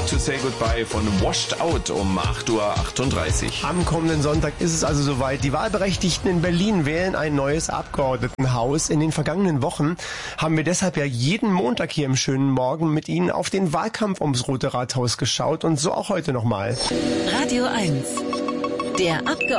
Hard to Say Goodbye von Washed Out um 8:38 Uhr. Am kommenden Sonntag ist es also soweit. Die Wahlberechtigten in Berlin wählen ein neues Abgeordnetenhaus. In den vergangenen Wochen haben wir deshalb ja jeden Montag hier im schönen Morgen mit Ihnen auf den Wahlkampf ums Rote Rathaus geschaut und so auch heute nochmal. Radio 1, der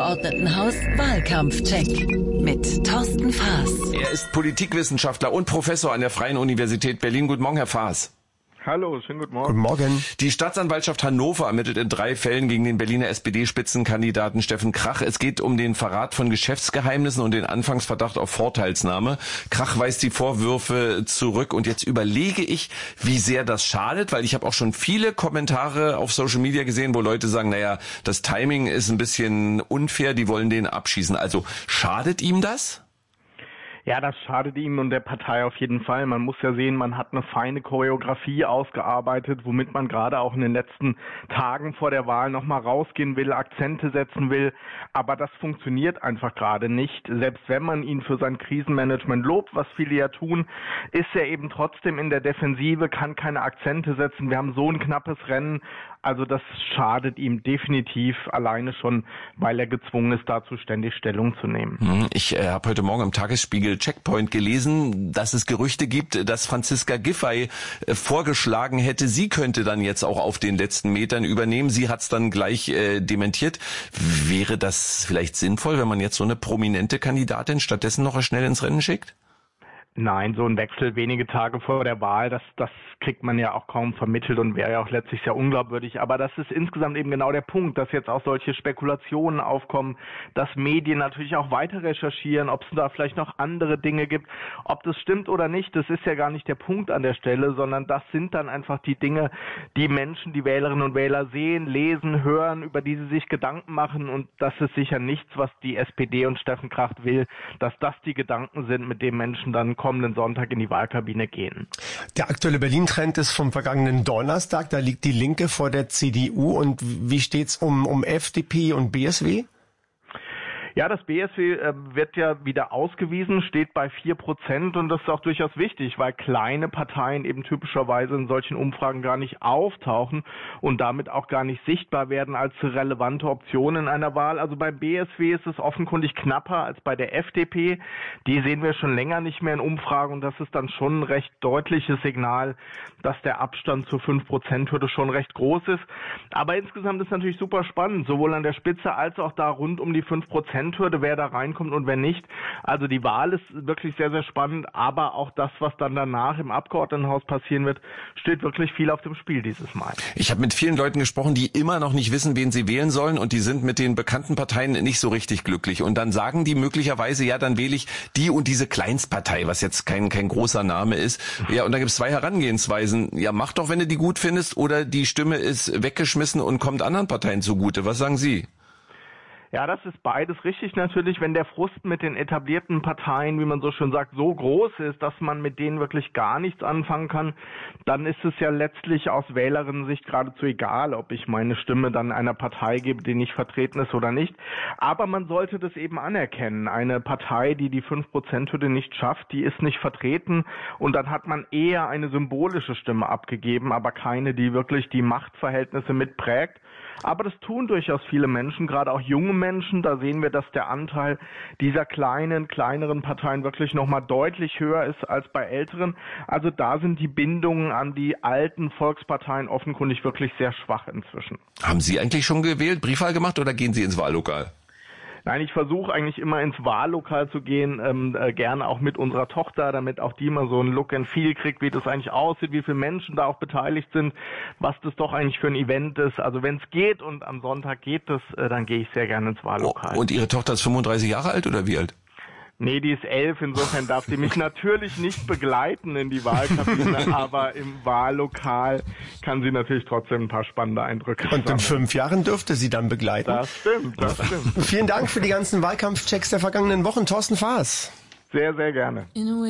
Abgeordnetenhaus-Wahlkampfcheck mit Thorsten Faas. Er ist Politikwissenschaftler und Professor an der Freien Universität Berlin. Guten Morgen, Herr Faas. Hallo, schönen guten Morgen. Guten Morgen. Die Staatsanwaltschaft Hannover ermittelt in 3 Fällen gegen den Berliner SPD-Spitzenkandidaten Steffen Krach. Es geht um den Verrat von Geschäftsgeheimnissen und den Anfangsverdacht auf Vorteilsnahme. Krach weist die Vorwürfe zurück und jetzt überlege ich, wie sehr das schadet, weil ich habe auch schon viele Kommentare auf Social Media gesehen, wo Leute sagen, naja, das Timing ist ein bisschen unfair, die wollen den abschießen. Also schadet ihm das? Ja, das schadet ihm und der Partei auf jeden Fall. Man muss ja sehen, man hat eine feine Choreografie ausgearbeitet, womit man gerade auch in den letzten Tagen vor der Wahl nochmal rausgehen will, Akzente setzen will. Aber das funktioniert einfach gerade nicht. Selbst wenn man ihn für sein Krisenmanagement lobt, was viele ja tun, ist er eben trotzdem in der Defensive, kann keine Akzente setzen. Wir haben so ein knappes Rennen. Also das schadet ihm definitiv alleine schon, weil er gezwungen ist, dazu ständig Stellung zu nehmen. Ich habe heute Morgen im Tagesspiegel Checkpoint gelesen, dass es Gerüchte gibt, dass Franziska Giffey vorgeschlagen hätte, sie könnte dann jetzt auch auf den letzten Metern übernehmen. Sie hat es dann gleich dementiert. Wäre das vielleicht sinnvoll, wenn man jetzt so eine prominente Kandidatin stattdessen noch schnell ins Rennen schickt? Nein, so ein Wechsel wenige Tage vor der Wahl, das kriegt man ja auch kaum vermittelt und wäre ja auch letztlich sehr unglaubwürdig. Aber das ist insgesamt eben genau der Punkt, dass jetzt auch solche Spekulationen aufkommen, dass Medien natürlich auch weiter recherchieren, ob es da vielleicht noch andere Dinge gibt. Ob das stimmt oder nicht, das ist ja gar nicht der Punkt an der Stelle, sondern das sind dann einfach die Dinge, die Menschen, die Wählerinnen und Wähler sehen, lesen, hören, über die sie sich Gedanken machen. Und das ist sicher nichts, was die SPD und Steffen Krach will, dass das die Gedanken sind, mit denen Menschen dann kommenden Sonntag in die Wahlkabine gehen. Der aktuelle Berlin-Trend ist vom vergangenen Donnerstag. Da liegt die Linke vor der CDU. Und wie steht's um FDP und BSW? Ja, das BSW wird ja wieder ausgewiesen, steht bei 4% und das ist auch durchaus wichtig, weil kleine Parteien eben typischerweise in solchen Umfragen gar nicht auftauchen und damit auch gar nicht sichtbar werden als relevante Option in einer Wahl. Also beim BSW ist es offenkundig knapper als bei der FDP. Die sehen wir schon länger nicht mehr in Umfragen und das ist dann schon ein recht deutliches Signal, dass der Abstand zur 5%-Hürde schon recht groß ist. Aber insgesamt ist natürlich super spannend, sowohl an der Spitze als auch da rund um die 5%. Wer da reinkommt und wer nicht. Also die Wahl ist wirklich sehr, sehr spannend, aber auch das, was dann danach im Abgeordnetenhaus passieren wird, steht wirklich viel auf dem Spiel dieses Mal. Ich habe mit vielen Leuten gesprochen, die immer noch nicht wissen, wen sie wählen sollen und die sind mit den bekannten Parteien nicht so richtig glücklich. Und dann sagen die möglicherweise, ja, dann wähle ich die und diese Kleinstpartei, was jetzt kein großer Name ist. Ja, und da gibt es 2 Herangehensweisen. Ja, mach doch, wenn du die gut findest, oder die Stimme ist weggeschmissen und kommt anderen Parteien zugute. Was sagen Sie? Ja, das ist beides richtig natürlich. Wenn der Frust mit den etablierten Parteien, wie man so schön sagt, so groß ist, dass man mit denen wirklich gar nichts anfangen kann, dann ist es ja letztlich aus Wählerinnen-Sicht geradezu egal, ob ich meine Stimme dann einer Partei gebe, die nicht vertreten ist oder nicht. Aber man sollte das eben anerkennen. Eine Partei, die die 5%-Hürde nicht schafft, die ist nicht vertreten und dann hat man eher eine symbolische Stimme abgegeben, aber keine, die wirklich die Machtverhältnisse mitprägt. Aber das tun durchaus viele Menschen, gerade auch junge Menschen. Da sehen wir, dass der Anteil dieser kleineren Parteien wirklich nochmal deutlich höher ist als bei älteren. Also da sind die Bindungen an die alten Volksparteien offenkundig wirklich sehr schwach inzwischen. Haben Sie eigentlich schon gewählt, Briefwahl gemacht oder gehen Sie ins Wahllokal? Nein, ich versuche eigentlich immer ins Wahllokal zu gehen, gerne auch mit unserer Tochter, damit auch die mal so ein Look and Feel kriegt, wie das eigentlich aussieht, wie viele Menschen da auch beteiligt sind, was das doch eigentlich für ein Event ist. Also wenn es geht und am Sonntag geht das, dann gehe ich sehr gerne ins Wahllokal. Und Ihre Tochter ist 35 Jahre alt oder wie alt? Nee, die ist 11, insofern darf sie mich natürlich nicht begleiten in die Wahlkabine, aber im Wahllokal kann sie natürlich trotzdem ein paar spannende Eindrücke Und in 5 Jahren dürfte sie dann begleiten. Das stimmt. Vielen Dank für die ganzen Wahlkampfchecks der vergangenen Wochen, Thorsten Faas. Sehr, sehr gerne.